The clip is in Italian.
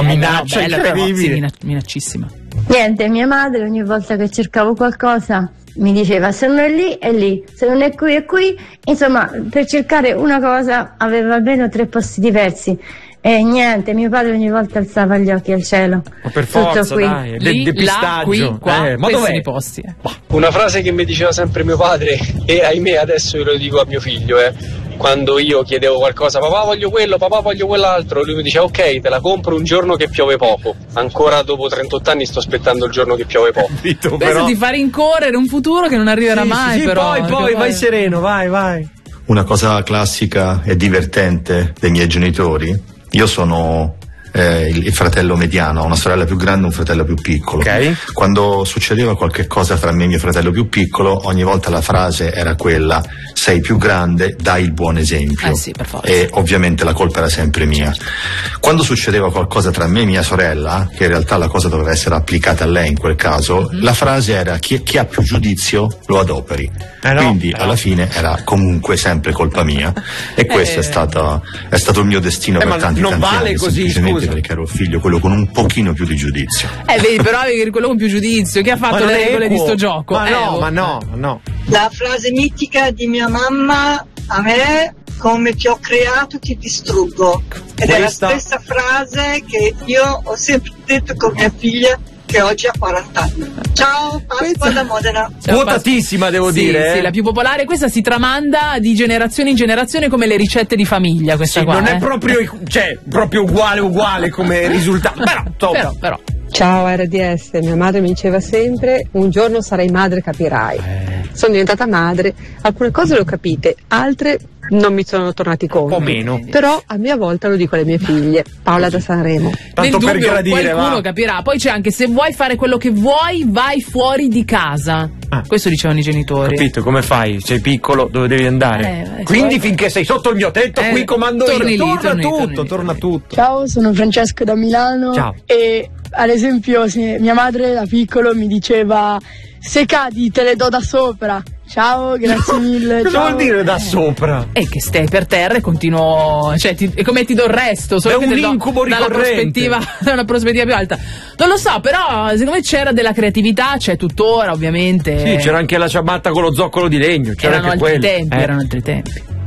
minaccia incredibile. No, sì, minaccissima. Niente, mia madre ogni volta che cercavo qualcosa mi diceva se non è lì è lì, se non è qui è qui, insomma per cercare una cosa aveva almeno 3 posti diversi. E niente, mio padre ogni volta alzava gli occhi al cielo. Ma per forza, qui. dai, Lì, depistaggio. là, qui, qua, Ma dov'è? i posti. Una frase che mi diceva sempre mio padre, e ahimè adesso io lo dico a mio figlio, quando io chiedevo qualcosa, papà voglio quello, papà voglio quell'altro, lui mi diceva ok, te la compro un giorno che piove poco. Ancora dopo 38 anni sto aspettando il giorno che piove poco. Questo ti fa rincorrere un futuro che non arriverà mai, sì, però. Poi vai sereno, vai. Una cosa classica e divertente dei miei genitori: io sono il fratello mediano, ho una sorella più grande e un fratello più piccolo. Okay. Quando succedeva qualche cosa tra me e mio fratello più piccolo, ogni volta la frase era quella: sei più grande, dai il buon esempio. Sì, per forza. E ovviamente la colpa era sempre mia. Quando succedeva qualcosa tra me e mia sorella, che in realtà la cosa doveva essere applicata a lei in quel caso, la frase era: chi ha più giudizio lo adoperi. Quindi alla fine era comunque sempre colpa mia, e questo è stato il mio destino per tanti non vale anni, così, semplicemente scusa. perché ero il figlio quello con un pochino più di giudizio. Vedi, però avevi quello con più giudizio. Chi ha fatto le regole di sto gioco? Ma no. La frase mitica di mia mamma a me: come ti ho creato ti distruggo. Ed è la stessa frase che io ho sempre detto con mia figlia, che oggi ha 40 anni. Ciao, Pasqua da Modena. Quotatissima, devo dire. Sì, la più popolare. Questa si tramanda di generazione in generazione come le ricette di famiglia. Questa qua, non è proprio uguale come risultato. Però. Ciao RDS, mia madre mi diceva sempre: un giorno sarai madre, capirai. Sono diventata madre, alcune cose le ho capite, altre non mi sono tornati conto. Un po' meno. Però a mia volta lo dico alle mie figlie. Paola da Sanremo. Nel dubbio qualcuno capirà. Poi c'è anche: se vuoi fare quello che vuoi, vai fuori di casa. Questo dicevano i genitori. Capito, come fai? Sei piccolo, dove devi andare? Quindi finché sei sotto il mio tetto, qui comando io. Torna tutto. Ciao, sono Francesco da Milano. Ciao. E ad esempio mia madre da piccolo mi diceva: se cadi te le do da sopra. Ciao, grazie mille. Cosa vuol dire da sopra? Che stai per terra e continuo, è come ti do il resto, solo è che un incubo ricorrente. da una prospettiva più alta. Non lo so, però secondo me c'era della creatività, c'è tuttora ovviamente. Sì, c'era anche la ciabatta con lo zoccolo di legno, c'era erano anche altri tempi.